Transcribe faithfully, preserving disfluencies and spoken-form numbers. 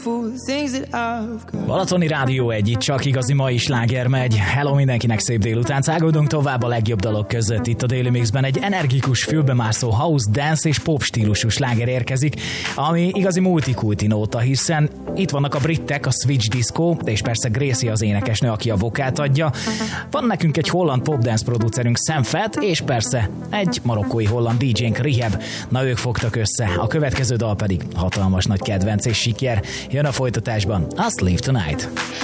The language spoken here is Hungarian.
Balatoni Rádió egy, itt csak igazi mai sláger megy. Hello mindenkinek, szép délután, száguldunk tovább a legjobb dalok között. Itt a Daily Mixben egy energikus, fülbemászó house, dance és pop stílusú sláger érkezik, ami igazi multikulti nóta, hiszen itt vannak a britek, a Switch Disco, és persze Gracie az énekesnő, aki a vokált adja. Van nekünk egy holland popdance producerünk, Sam Fett, és persze egy marokkói holland dé jénk, Rehab. Na, ők fogtak össze. A következő dal pedig hatalmas nagy kedvenc és siker. Jön a folytatásban a Sleep Tonight.